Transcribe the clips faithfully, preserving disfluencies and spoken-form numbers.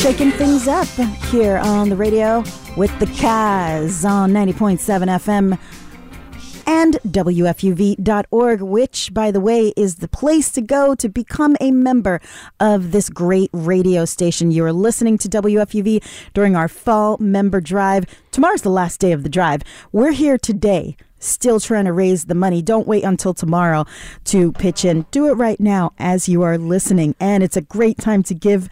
Shaking things up here on the radio with the Kaz on ninety point seven F M and W F U V dot org, which, by the way, is the place to go to become a member of this great radio station. You are listening to W F U V during our fall member drive. Tomorrow's the last day of the drive. We're here today, still trying to raise the money. Don't wait until tomorrow to pitch in. Do it right now as you are listening. And it's a great time to give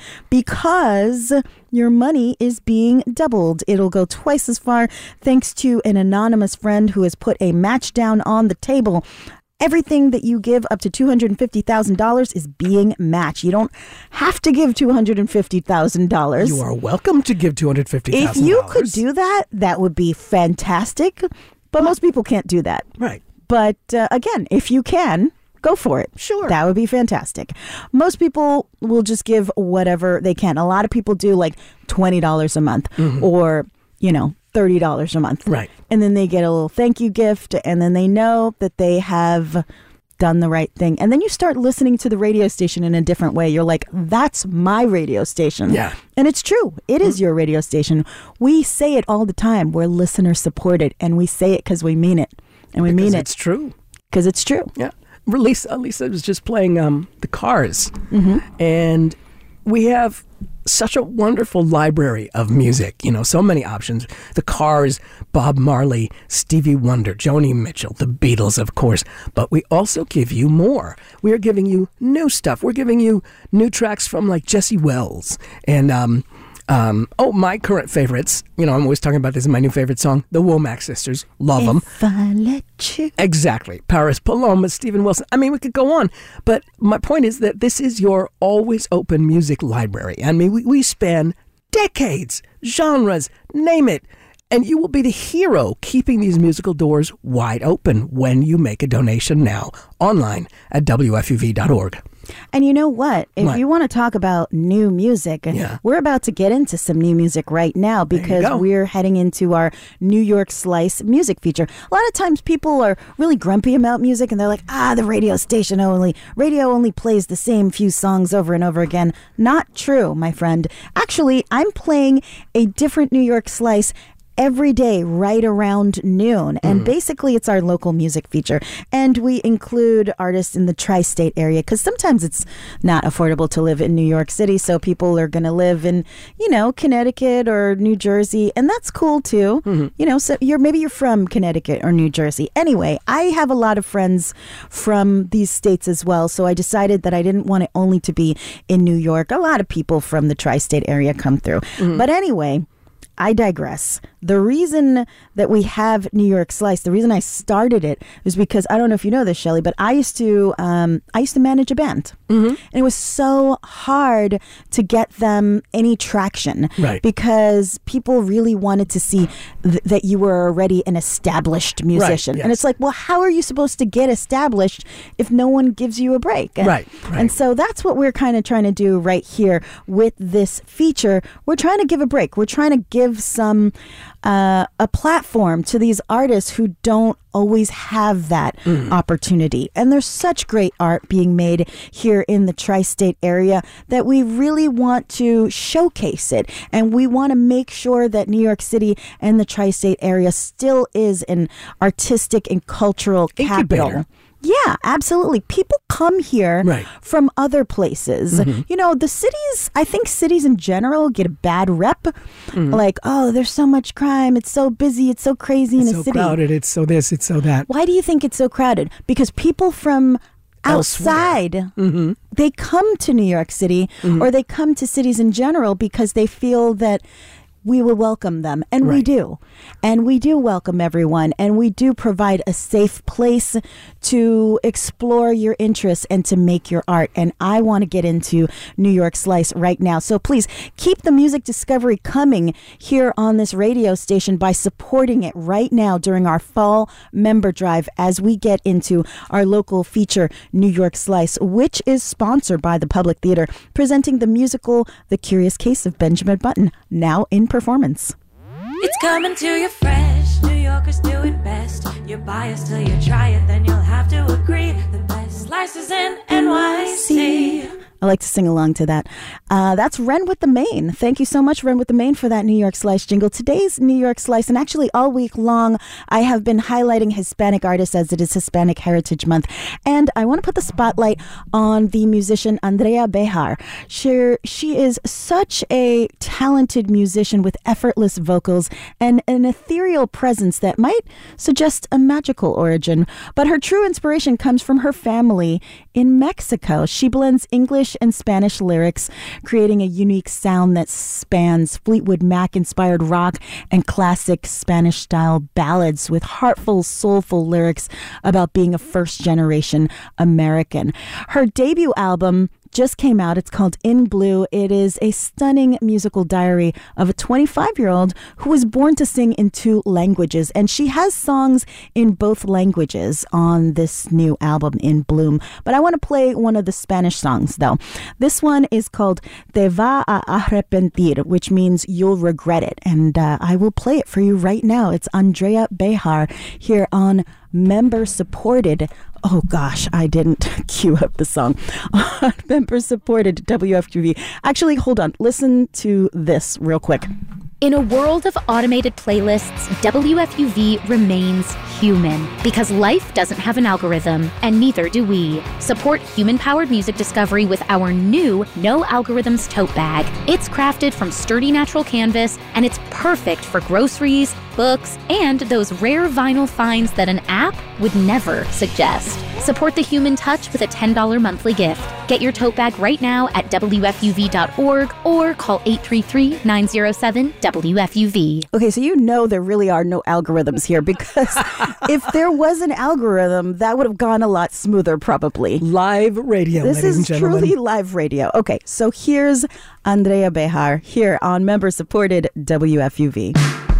because your money is being doubled. It'll go twice as far thanks to an anonymous friend who has put a match down on the table. Everything that you give up to two hundred fifty thousand dollars is being matched. You don't have to give two hundred fifty thousand dollars. You are welcome to give two hundred fifty thousand dollars. If you could do that, that would be fantastic. But most people can't do that. Right. But uh, again, if you can, go for it. Sure. That would be fantastic. Most people will just give whatever they can. A lot of people do like twenty dollars a month mm-hmm. or, you know, thirty dollars a month. Right. And then they get a little thank you gift and then they know that they have done the right thing. And then you start listening to the radio station in a different way. You're like, that's my radio station. Yeah. And it's true. It is your radio station. We say it all the time. We're listener supported. And we say it because we mean it. And we because mean it. It's true. Because it's true. Yeah. Lisa, Lisa was just playing um, the Cars. Mm-hmm. And we have such a wonderful library of music, you know, so many options. The Cars, Bob Marley, Stevie Wonder, Joni Mitchell, the Beatles, of course. But we also give you more. We are giving you new stuff. We're giving you new tracks from like Jesse Wells and, um, um, oh, my current favorites. You know, I'm always talking about this in my new favorite song, the Womack Sisters. Love them. If I let you. Exactly. Paris Paloma, Stephen Wilson. I mean, we could go on. But my point is that this is your always open music library. I mean, we, we span decades, genres, name it. And you will be the hero keeping these musical doors wide open when you make a donation now online at W F U V dot org. And you know what? If what? you want to talk about new music, yeah. we're about to get into some new music right now because we're heading into our New York Slice music feature. A lot of times people are really grumpy about music and they're like, ah, the radio station only, radio only plays the same few songs over and over again. Not true, my friend. Actually, I'm playing a different New York Slice every day right around noon. And mm. basically it's our local music feature. And we include artists in the tri-state area because sometimes it's not affordable to live in New York City. So people are going to live in, you know, Connecticut or New Jersey. And that's cool too. Mm-hmm. You know, so you're maybe you're from Connecticut or New Jersey. Anyway, I have a lot of friends from these states as well. So I decided that I didn't want it only to be in New York. A lot of people from the tri-state area come through. Mm-hmm. But anyway, I digress. The reason that we have New York Slice, the reason I started it was because, I don't know if you know this, Shelley, but I used to um, I used to manage a band. Mm-hmm. And it was so hard to get them any traction. Right. Because people really wanted to see th- that you were already an established musician. Right, yes. And it's like, well, how are you supposed to get established if no one gives you a break? Right, right. And so that's what we're kind of trying to do right here with this feature. We're trying to give a break. We're trying to give some uh, a platform to these artists who don't always have that mm. opportunity. And there's such great art being made here in the tri-state area that we really want to showcase it. And we want to make sure that New York City and the tri-state area still is an artistic and cultural Incubator. capital. Yeah, absolutely. People come here right. from other places. Mm-hmm. You know, the cities, I think cities in general get a bad rep. Mm-hmm. Like, oh, there's so much crime. It's so busy. It's so crazy it's in a so city. It's so crowded. It's so this. It's so that. Why do you think it's so crowded? Because people from outside, mm-hmm. they come to New York City mm-hmm. or they come to cities in general because they feel that we will welcome them. And right. we do. And we do welcome everyone. And we do provide a safe place to explore your interests and to make your art. And I want to get into New York Slice right now. So please keep the music discovery coming here on this radio station by supporting it right now during our fall member drive as we get into our local feature, New York Slice, which is sponsored by the Public Theater, presenting the musical The Curious Case of Benjamin Button, now in performance. It's coming to you fresh. New Yorkers do it best. You're biased till you try it, then you'll have to agree. The best slices in N Y C. I like to sing along to that. Uh, that's Ren with the Main. Thank you so much, Ren with the Main, for that New York Slice jingle. Today's New York Slice, and actually all week long, I have been highlighting Hispanic artists as it is Hispanic Heritage Month. And I want to put the spotlight on the musician Andrea Bejar. She, she is such a talented musician with effortless vocals and an ethereal presence that might suggest a magical origin. But her true inspiration comes from her family in Mexico. She blends English and Spanish lyrics, creating a unique sound that spans Fleetwood Mac-inspired rock and classic Spanish-style ballads with heartful, soulful lyrics about being a first-generation American. Her debut album just came out. It's called In Blue. It is a stunning musical diary of a twenty-five-year-old who was born to sing in two languages. And she has songs in both languages on this new album, In Bloom. But I want to play one of the Spanish songs, though. This one is called Te va a arrepentir, which means you'll regret it. And uh, I will play it for you right now. It's Andrea Bejar here on member-supported. Oh gosh, I didn't cue up the song. Member-supported W F U V. Actually, hold on. Listen to this real quick. In a world of automated playlists, W F U V remains human because life doesn't have an algorithm, and neither do we. Support human-powered music discovery with our new No Algorithms tote bag. It's crafted from sturdy natural canvas, and it's perfect for groceries, books, and those rare vinyl finds that an app would never suggest. Support the human touch with a ten dollars monthly gift. Get your tote bag right now at W F U V dot org or call eight three three, nine zero seven, W F U V. Okay, so you know there really are no algorithms here, because if there was an algorithm, that would have gone a lot smoother, probably. Live radio, This ladies and is gentlemen. truly live radio. Okay, so here's Andrea Bejar here on member-supported W F U V.